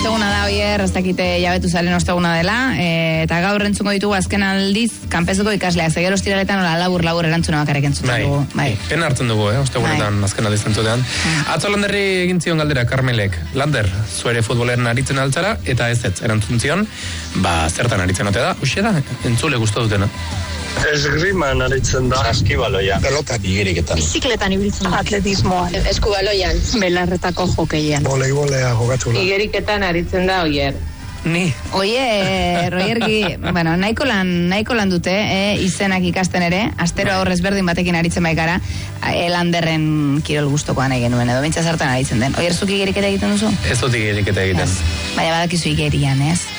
osteguna da, oier, ez dakite jabetu zaren osteguna dela, eta gaur entzungo ditugu azken aldiz, kanpezuko ikaslea, zegero ostiraletan hola labur erantzuna bakarrik entzuten dugu. Bai, pena hartzen dugu, ostegunetan azken aldiz entzutean. Atzo Landerri egin zion galdera Karmelek. Lander, zuere futboleren aritzen altzara, eta ez erantzun zion, zertan aritzen ote da, uxe da, entzule gustu dutena. Esgriman aritzen da. Saskibaloian. Pelotak igeriketan. Bizikletan ibiltzen da. Atletismoan. Eskubaloian. Belarretako jokeian. Voleybolea jokatzula. Igeriketan aritzen da, oier. Ni. Roiergi, bueno, nahiko lan dute, izenak ikasten ere, astero aurrez berdin batekin aritzen baikara, Landerren kirol gustokoan nahi genuen, edo bintza zertan aritzen den. Oier, zuk igeriketa egiten duzu? Ez dut igeriketa egiten. Baina badakizu igerian, ez?